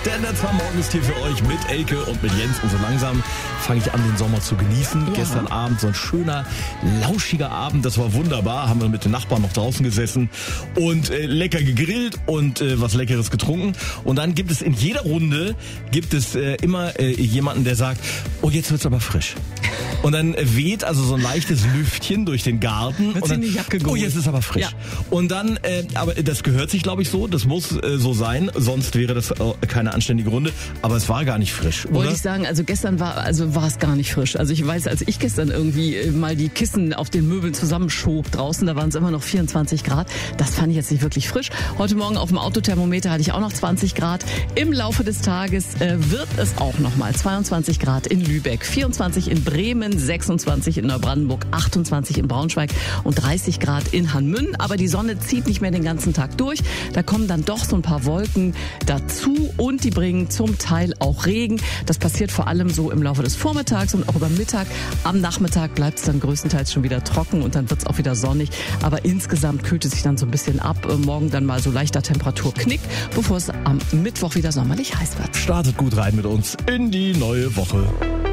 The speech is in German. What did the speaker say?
Standards war morgens hier für euch mit Elke und mit Jens. Und so langsam fange ich an, den Sommer zu genießen. Ja. Gestern Abend so ein schöner, lauschiger Abend. Das war wunderbar. Haben wir mit den Nachbarn noch draußen gesessen und lecker gegrillt und was Leckeres getrunken. Und dann gibt es in jeder Runde immer jemanden, der sagt, oh, jetzt wird's aber frisch. Und dann weht also so ein leichtes Lüftchen durch den Garten. Und dann, oh, jetzt ist aber frisch. Ja. Und dann, aber das gehört sich, glaube ich, so. Das muss so sein. Sonst wäre das keine anständige Runde. Aber es war gar nicht frisch, oder? Wollte ich sagen, also gestern war es gar nicht frisch. Also ich weiß, als ich gestern irgendwie mal die Kissen auf den Möbeln zusammenschob draußen, da waren es immer noch 24 Grad. Das fand ich jetzt nicht wirklich frisch. Heute Morgen auf dem Autothermometer hatte ich auch noch 20 Grad. Im Laufe des Tages wird es auch nochmal 22 Grad in Lübeck, 24 in Bremen, 26 in Neubrandenburg, 28 in Braunschweig und 30 Grad in Hanmünn. Aber die Sonne zieht nicht mehr den ganzen Tag durch. Da kommen dann doch so ein paar Wolken dazu und die bringen zum Teil auch Regen. Das passiert vor allem so im Laufe des Vormittags und auch über Mittag. Am Nachmittag bleibt es dann größtenteils schon wieder trocken und dann wird es auch wieder sonnig. Aber insgesamt kühlt es sich dann so ein bisschen ab. Morgen dann mal so leichter Temperaturknick, bevor es am Mittwoch wieder sommerlich heiß wird. Startet gut rein mit uns in die neue Woche.